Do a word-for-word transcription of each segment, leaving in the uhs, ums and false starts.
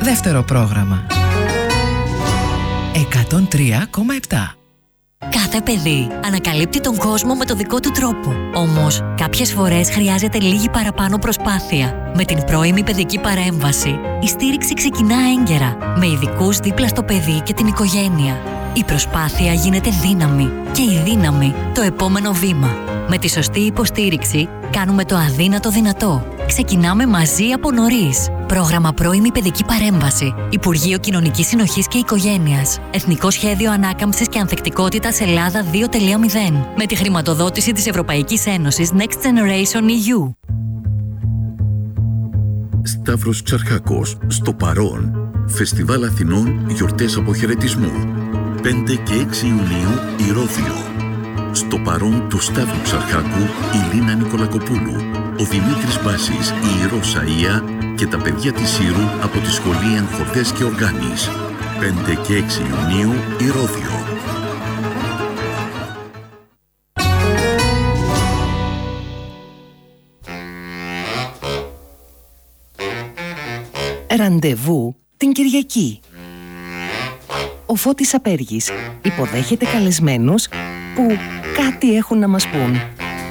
Δεύτερο πρόγραμμα εκατόν τρία κόμμα επτά. Κάθε παιδί ανακαλύπτει τον κόσμο με το δικό του τρόπο. Όμως, κάποιες φορές χρειάζεται λίγη παραπάνω προσπάθεια. Με την πρώιμη παιδική παρέμβαση, η στήριξη ξεκινά έγκαιρα, με ειδικούς δίπλα στο παιδί και την οικογένεια. Η προσπάθεια γίνεται δύναμη και η δύναμη το επόμενο βήμα. Με τη σωστή υποστήριξη, κάνουμε το αδύνατο δυνατό. Ξεκινάμε μαζί από νωρίς. Πρόγραμμα Πρώιμη Παιδική Παρέμβαση. Υπουργείο Κοινωνικής Συνοχής και Οικογένειας. Εθνικό Σχέδιο Ανάκαμψης και Ανθεκτικότητας Ελλάδα δύο κόμμα μηδέν. Με τη χρηματοδότηση της Ευρωπαϊκής Ένωσης Next Generation ι γιου. Σταύρος Ξαρχάκος, στο παρόν. Φεστιβάλ Αθηνών, γιορτές αποχαιρετισμού. πέντε και έξι Ιουνίου, Ηρώδειο. Στο παρόν του Σταύρου Ξαρχάκου, η Λίνα Νικολακοπούλου, ο Δημήτρης Μπάσης, η Ρώσα Ία και τα παιδιά της Σύρου από τη Σχολή Ενχορδές και Οργάνης. πέντε και έξι Ιουνίου, Ηρώδειο. Ραντεβού την Κυριακή. Ο Φώτης Απέργης υποδέχεται καλεσμένους που κάτι έχουν να μας πούν.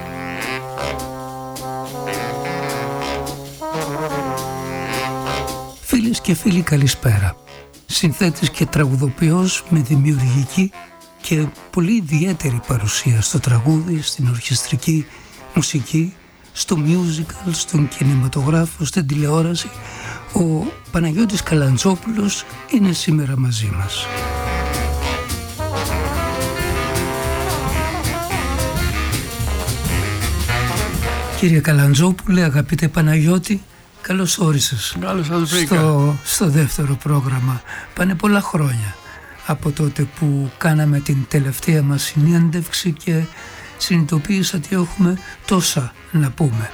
Φίλες και φίλοι, καλησπέρα. Συνθέτης και τραγουδοποιός με δημιουργική και πολύ ιδιαίτερη παρουσία στο τραγούδι, στην ορχιστρική μουσική, στο musical, στον κινηματογράφο, στην τηλεόραση, ο Παναγιώτης Καλαντζόπουλος είναι σήμερα μαζί μας. Κύριε Καλαντζόπουλε, αγαπητέ Παναγιώτη, καλώς όρισες. Καλώς σας βρήκα. στο, στο δεύτερο πρόγραμμα. Πάνε πολλά χρόνια από τότε που κάναμε την τελευταία μας συνέντευξη και συνειδητοποίησα ότι έχουμε τόσα να πούμε.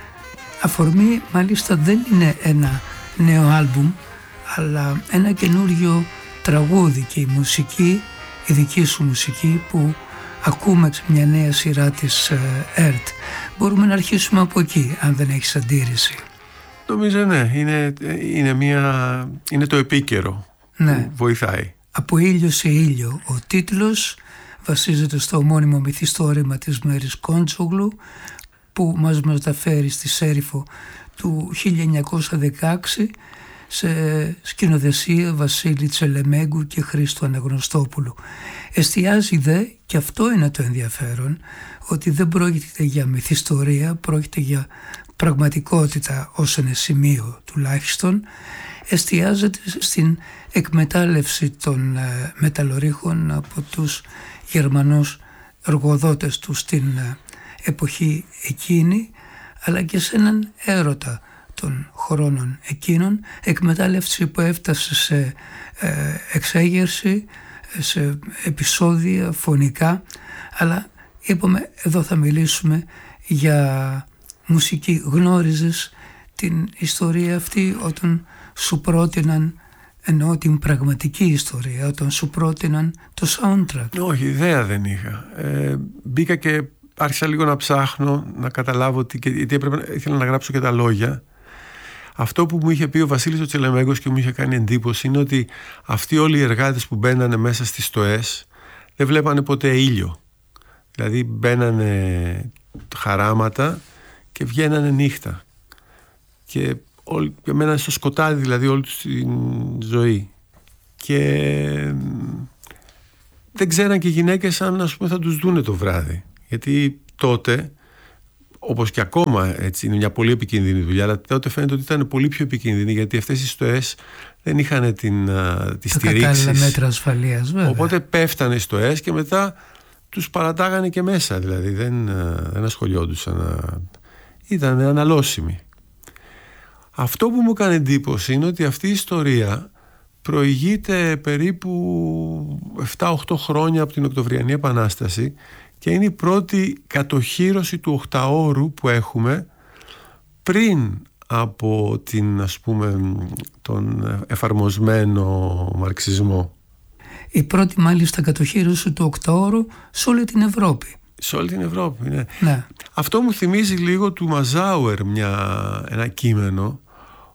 Αφορμή μάλιστα δεν είναι ένα νέο άλμπουμ, αλλά ένα καινούριο τραγούδι και η μουσική, η δική σου μουσική που ακούμε σε μια νέα σειρά της ΕΡΤ. Μπορούμε να αρχίσουμε από εκεί, αν δεν έχεις αντίρρηση. Νομίζω ναι, είναι, είναι, μια, είναι το επίκαιρο, ναι, που βοηθάει. Από ήλιο σε ήλιο. Ο τίτλος βασίζεται στο ομώνυμο μυθιστόρημα της Μέρης Κόντσογλου που μας μεταφέρει στη Σέριφο του χίλια εννιακόσια δεκαέξι σε σκηνοθεσία Βασίλη Τσελεμέγκου και Χρήστου Αναγνωστόπουλου. Εστιάζει δε, και αυτό είναι το ενδιαφέρον, ότι δεν πρόκειται για μυθιστορία, πρόκειται για πραγματικότητα ως ένα σημείο τουλάχιστον. Εστιάζεται στην εκμετάλλευση των ε, μεταλλορύχων από τους Γερμανούς εργοδότες του στην ε, εποχή εκείνη, αλλά και σε έναν έρωτα των χρόνων εκείνων, εκμετάλλευση που έφτασε σε ε, εξέγερση, σε επεισόδια φωνικά, αλλά είπαμε εδώ θα μιλήσουμε για μουσική. Γνώριζες την ιστορία αυτή όταν σου πρότειναν, εννοώ την πραγματική ιστορία, όταν σου πρότειναν το soundtrack? Όχι, ιδέα δεν είχα. Ε, μπήκα και άρχισα λίγο να ψάχνω, να καταλάβω τι, γιατί έπρεπε, ήθελα να γράψω και τα λόγια. Αυτό που μου είχε πει ο Βασίλης ο Τσελεμέγκος και μου είχε κάνει εντύπωση είναι ότι αυτοί όλοι οι εργάτες που μπαίνανε μέσα στις στοές δεν βλέπανε ποτέ ήλιο. Δηλαδή μπαίνανε χαράματα και βγαίνανε νύχτα. Και όλοι, μένανε στο σκοτάδι, δηλαδή όλη τους την ζωή. Και δεν ξέραν και οι γυναίκες αν, ας πούμε, θα τους δούνε το βράδυ. Γιατί τότε, όπως και ακόμα, έτσι, είναι μια πολύ επικίνδυνη δουλειά, αλλά τότε φαίνεται ότι ήταν πολύ πιο επικίνδυνη, γιατί αυτές οι στοές δεν είχαν την, τη στηρίξη. Τα κατάλληλα μέτρα ασφαλείας, βέβαια. Οπότε πέφτανε οι στοές και μετά τους παρατάγανε και μέσα, δηλαδή δεν, δεν ασχολιόντουσαν. Ήταν αναλώσιμοι. Αυτό που μου έκανε εντύπωση είναι ότι αυτή η ιστορία προηγείται περίπου επτά οχτώ χρόνια από την Οκτωβριανή Επανάσταση και είναι η πρώτη κατοχύρωση του οχταώρου που έχουμε πριν από την, ας πούμε, τον εφαρμοσμένο μαρξισμό. Η πρώτη μάλιστα κατοχύρωση του οκταώρου σε όλη την Ευρώπη. Σε όλη την Ευρώπη, ναι. Ναι. Αυτό μου θυμίζει λίγο του Μαζάουερ μια, ένα κείμενο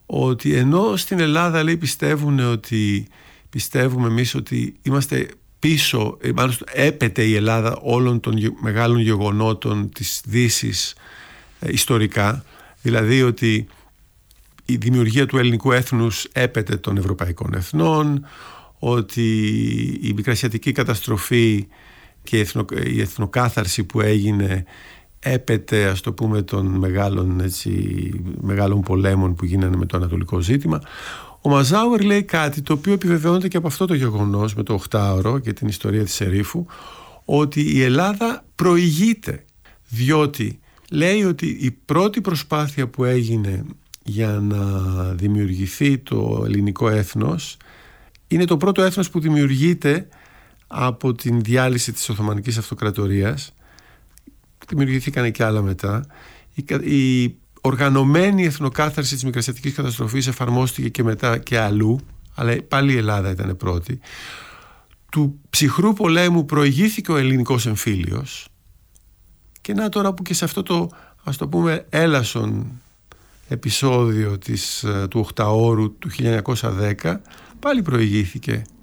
ότι ενώ στην Ελλάδα, λέει, πιστεύουν ότι πιστεύουμε εμείς ότι είμαστε πίσω, μάλλον έπεται η Ελλάδα όλων των μεγάλων γεγονότων της Δύσης ε, ιστορικά, δηλαδή ότι η δημιουργία του ελληνικού έθνους έπεται των ευρωπαϊκών εθνών, ότι η μικρασιατική καταστροφή και η, εθνο, η εθνοκάθαρση που έγινε έπεται, ας το πούμε, των μεγάλων, έτσι, μεγάλων πολέμων που γίνανε με το ανατολικό ζήτημα. Ο Μαζάουερ λέει κάτι το οποίο επιβεβαιώνεται και από αυτό το γεγονός με το οχτάωρο και την ιστορία της Σερίφου, ότι η Ελλάδα προηγείται, διότι λέει ότι η πρώτη προσπάθεια που έγινε για να δημιουργηθεί το ελληνικό έθνος είναι το πρώτο έθνος που δημιουργείται από την διάλυση της Οθωμανικής Αυτοκρατορίας. Δημιουργηθήκαν και άλλα μετά. Η, η οργανωμένη εθνοκάθαρση της μικρασιατικής καταστροφής εφαρμόστηκε και μετά και αλλού, αλλά πάλι η Ελλάδα ήταν πρώτη. Του ψυχρού πολέμου προηγήθηκε ο ελληνικός εμφύλιος, και να τώρα που και σε αυτό το, ας το πούμε, έλασον επεισόδιο της, του οχταώρου του χίλια εννιακόσια δέκα πάλι προηγήθηκε